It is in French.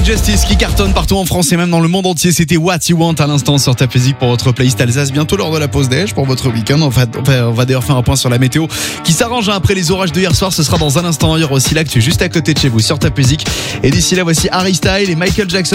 Justice qui cartonne partout en France et même dans le monde entier. C'était What You Want à l'instant sur Tap Music pour votre playlist Alsace. Bientôt lors de la pause déj pour votre week-end. On va d'ailleurs faire un point sur la météo qui s'arrange après les orages de hier soir. Ce sera dans un instant. Il y aura aussi l'actu juste à côté de chez vous sur Tap Music. Et d'ici là, voici Harry Styles et Michael Jackson.